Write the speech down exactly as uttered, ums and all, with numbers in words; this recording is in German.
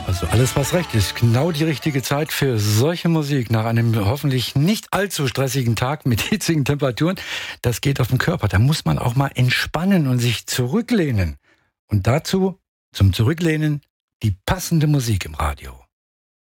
Also alles, was recht ist. Genau die richtige Zeit für solche Musik nach einem hoffentlich nicht allzu stressigen Tag mit hitzigen Temperaturen. Das geht auf den Körper. Da muss man auch mal entspannen und sich zurücklehnen. Und dazu, zum Zurücklehnen, die passende Musik im Radio.